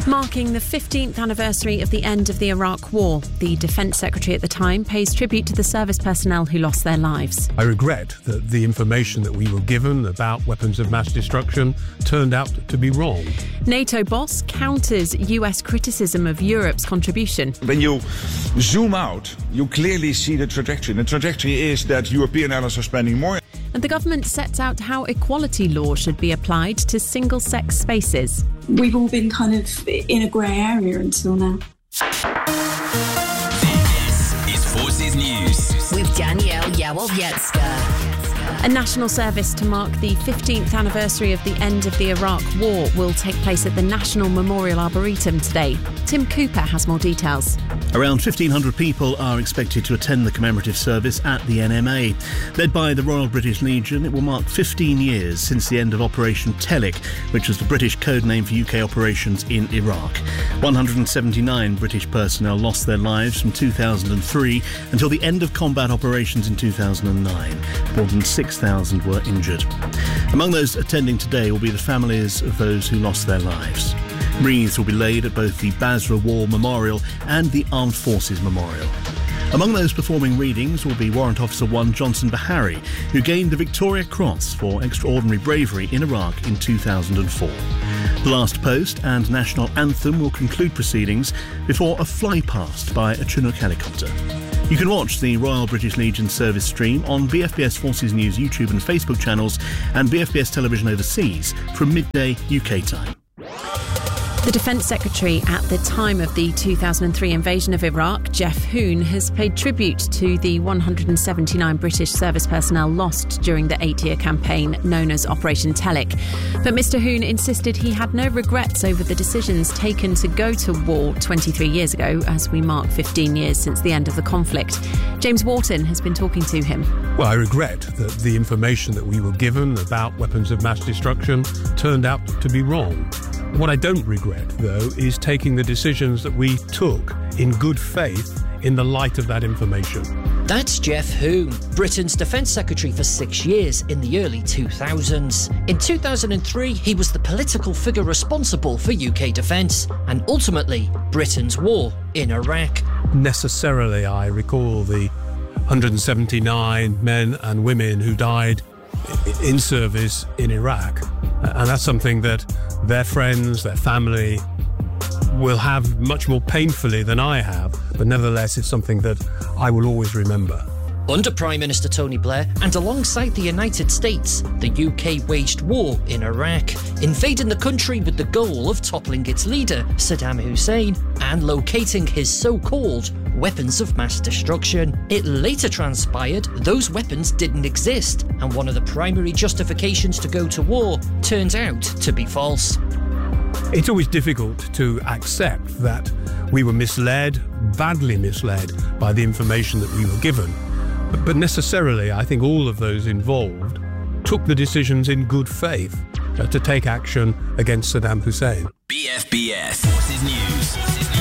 Marking the 15th anniversary of the end of the Iraq War, the Defence Secretary at the time pays tribute to the service personnel who lost their lives. I regret that the information that we were given about weapons of mass destruction turned out to be wrong. NATO boss counters US criticism of Europe's contribution. When you zoom out, you clearly see the trajectory. The trajectory is that European allies are spending more. And the government sets out how equality law should be applied to single-sex spaces. We've all been kind of in a grey area until now. This is Forces News with Danielle Yawowiecka. A national service to mark the 15th anniversary of the end of the Iraq War will take place at the National Memorial Arboretum today. Tim Cooper has more details. Around 1,500 people are expected to attend the commemorative service at the NMA. Led by the Royal British Legion, it will mark 15 years since the end of Operation Telic, which was the British code name for UK operations in Iraq. 179 British personnel lost their lives from 2003 until the end of combat operations in 2009. More than 6,000 were injured. Among those attending today will be the families of those who lost their lives. Wreaths will be laid at both the Basra War Memorial and the Armed Forces Memorial. Among those performing readings will be Warrant Officer 1 Johnson Bahari, who gained the Victoria Cross for extraordinary bravery in Iraq in 2004. The Last Post and National Anthem will conclude proceedings before a flypast by a Chinook helicopter. You can watch the Royal British Legion service stream on BFBS Forces News YouTube and Facebook channels and BFBS Television Overseas from midday UK time. The Defence Secretary at the time of the 2003 invasion of Iraq, Geoff Hoon, has paid tribute to the 179 British service personnel lost during the 8-year campaign known as Operation Telic. But Mr Hoon insisted he had no regrets over the decisions taken to go to war 23 years ago, as we mark 15 years since the end of the conflict. James Wharton has been talking to him. Well, I regret that the information that we were given about weapons of mass destruction turned out to be wrong. What I don't regret, though, is taking the decisions that we took in good faith in the light of that information. That's Geoff Hoon, Britain's Defence Secretary for 6 years in the early 2000s. In 2003, he was the political figure responsible for UK defence and ultimately Britain's war in Iraq. Necessarily, I recall the 179 men and women who died in service in Iraq. And that's something that their friends, their family will have much more painfully than I have. But nevertheless, it's something that I will always remember. Under Prime Minister Tony Blair and alongside the United States, the UK waged war in Iraq, invading the country with the goal of toppling its leader, Saddam Hussein, and locating his so-called weapons of mass destruction. It later transpired those weapons didn't exist, and one of the primary justifications to go to war turned out to be false. It's always difficult to accept that we were misled, badly misled, by the information that we were given. But necessarily, I think all of those involved took the decisions in good faith to take action against Saddam Hussein. BFBS Forces News.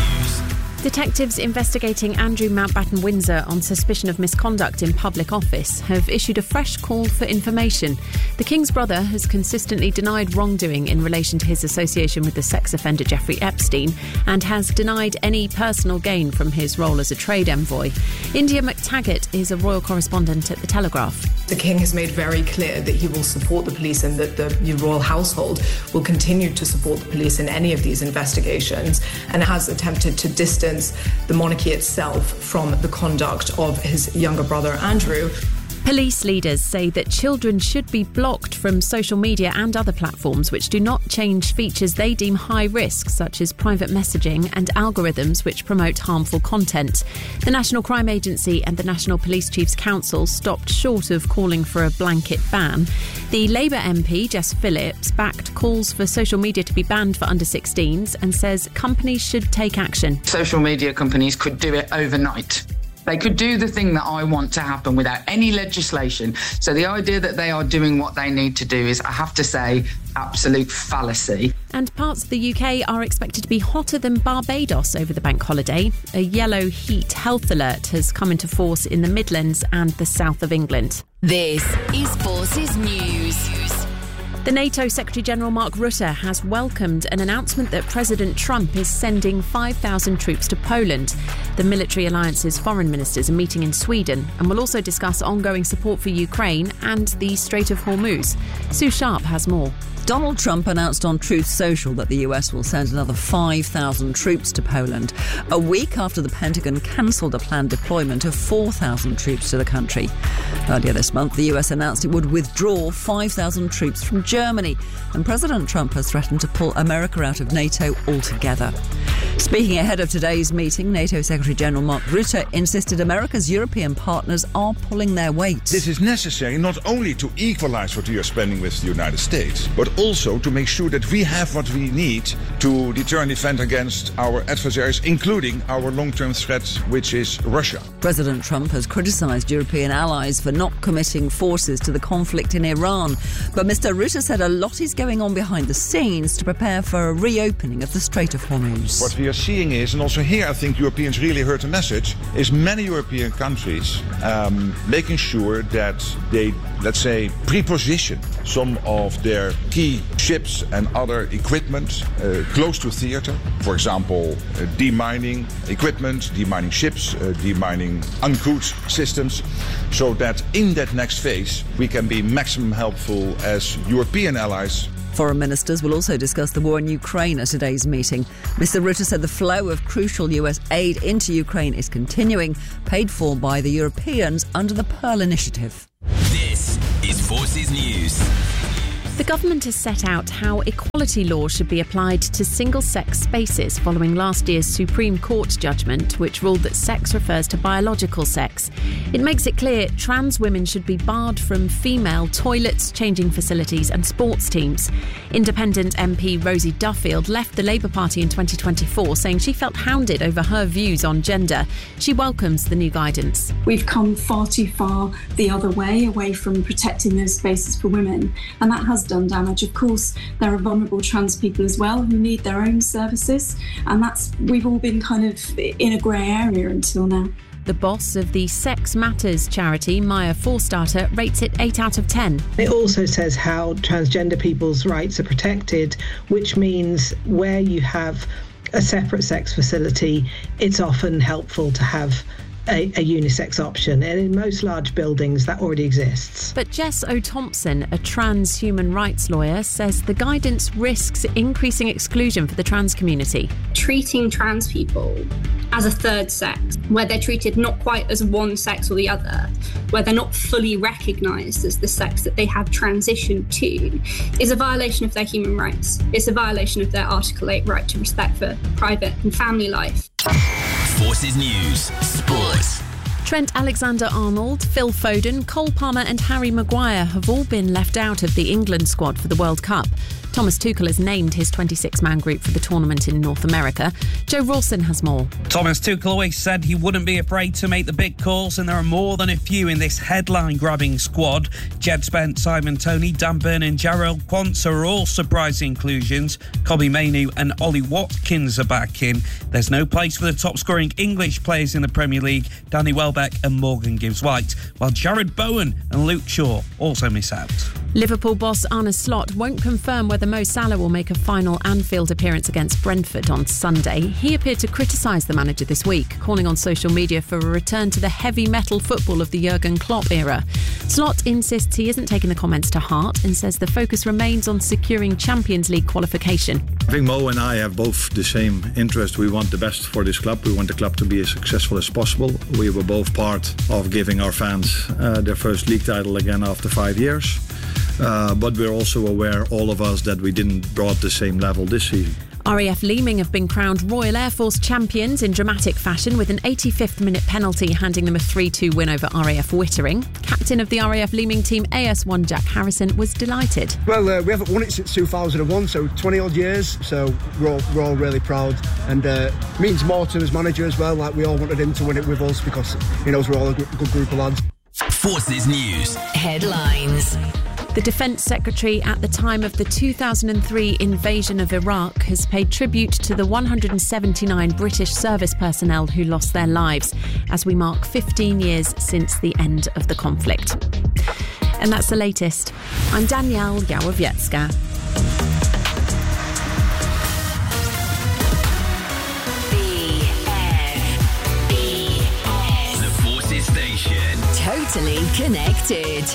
Detectives investigating Andrew Mountbatten Windsor on suspicion of misconduct in public office have issued a fresh call for information. The King's brother has consistently denied wrongdoing in relation to his association with the sex offender Jeffrey Epstein and has denied any personal gain from his role as a trade envoy. India McTaggart is a royal correspondent at The Telegraph. The King has made very clear that he will support the police and that the royal household will continue to support the police in any of these investigations, and has attempted to distance the monarchy itself from the conduct of his younger brother Andrew. Police leaders say that children should be blocked from social media and other platforms which do not change features they deem high risk, such as private messaging and algorithms which promote harmful content. The National Crime Agency and the National Police Chiefs Council stopped short of calling for a blanket ban. The Labour MP, Jess Phillips, backed calls for social media to be banned for under-16s and says companies should take action. Social media companies could do it overnight. They could do the thing that I want to happen without any legislation. So the idea that they are doing what they need to do is, I have to say, absolute fallacy. And parts of the UK are expected to be hotter than Barbados over the bank holiday. A yellow heat health alert has come into force in the Midlands and the south of England. This is Forces News. The NATO Secretary-General Mark Rutte has welcomed an announcement that President Trump is sending 5,000 troops to Poland. The military alliance's foreign ministers are meeting in Sweden and will also discuss ongoing support for Ukraine and the Strait of Hormuz. Sue Sharp has more. Donald Trump announced on Truth Social that the US will send another 5,000 troops to Poland, a week after the Pentagon cancelled a planned deployment of 4,000 troops to the country. Earlier this month, the US announced it would withdraw 5,000 troops from Germany, and President Trump has threatened to pull America out of NATO altogether. Speaking ahead of today's meeting, NATO Secretary-General Mark Rutte insisted America's European partners are pulling their weight. This is necessary not only to equalize what we are spending with the United States, but also to make sure that we have what we need to deter and defend against our adversaries, including our long-term threat, which is Russia. President Trump has criticised European allies for not committing forces to the conflict in Iran. But Mr. Rutte said a lot is going on behind the scenes to prepare for a reopening of the Strait of Hormuz. What we are seeing is, and also here I think Europeans really heard the message, is many European countries making sure that they, let's say, preposition some of their key ships and other equipment close to theater. For example, demining equipment, demining ships, demining uncrewed systems, so that in that next phase we can be maximum helpful as European allies. Foreign ministers will also discuss the war in Ukraine at today's meeting. Mr. Rutte said the flow of crucial US aid into Ukraine is continuing, paid for by the Europeans under the Pearl Initiative. This is Forces News. The government has set out how equality law should be applied to single-sex spaces following last year's Supreme Court judgment, which ruled that sex refers to biological sex. It makes it clear trans women should be barred from female toilets, changing facilities and sports teams. Independent MP Rosie Duffield left the Labour Party in 2024, saying she felt hounded over her views on gender. She welcomes the new guidance. We've come far too far the other way, away from protecting those spaces for women, and that has done damage. Of course, there are vulnerable trans people as well who need their own services, and we've all been kind of in a grey area until now. The boss of the Sex Matters charity, Maya Forstarter, rates it 8 out of 10. It also says how transgender people's rights are protected, which means where you have a separate sex facility, it's often helpful to have a unisex option, and in most large buildings that already exists. But Jess O'Thompson, a trans human rights lawyer, says the guidance risks increasing exclusion for the trans community. Treating trans people as a third sex, where they're treated not quite as one sex or the other, where they're not fully recognised as the sex that they have transitioned to, is a violation of their human rights. It's a violation of their Article 8 right to respect for private and family life. Forces News Sports. Trent Alexander-Arnold, Phil Foden, Cole Palmer and Harry Maguire have all been left out of the England squad for the World Cup. Thomas Tuchel has named his 26-man group for the tournament in North America. Joe Rawson has more. Thomas Tuchel always said he wouldn't be afraid to make the big calls, and there are more than a few in this headline-grabbing squad. Jed Spence, Simon Toney, Dan Burn and Jarrell Quansah are all surprise inclusions. Kobbie Mainoo and Ollie Watkins are back in. There's no place for the top-scoring English players in the Premier League, Danny Welbeck and Morgan Gibbs-White, while Jared Bowen and Luke Shaw also miss out. Liverpool boss Arne Slot won't confirm whether Mo Salah will make a final Anfield appearance against Brentford on Sunday. He appeared to criticise the manager this week, calling on social media for a return to the heavy metal football of the Jurgen Klopp era. Slot insists he isn't taking the comments to heart and says the focus remains on securing Champions League qualification. I think Mo and I have both the same interest. We want the best for this club. We want the club to be as successful as possible. We were both part of giving our fans their first league title again after 5 years. But we're also aware, all of us, that we didn't brought the same level this season. RAF Leeming have been crowned Royal Air Force champions in dramatic fashion with an 85th minute penalty handing them a 3-2 win over RAF Wittering. Captain of the RAF Leeming team AS1 Jack Harrison was delighted. Well, we haven't won it since 2001, so 20 odd years, so we're all really proud, and means more to his manager as well. Like, we all wanted him to win it with us because he knows we're all a good group of lads. Forces News Headlines. The Defence Secretary at the time of the 2003 invasion of Iraq has paid tribute to the 179 British service personnel who lost their lives as we mark 15 years since the end of the conflict. And that's the latest. I'm Danielle Yawowiecka. The Forces Station. Totally connected.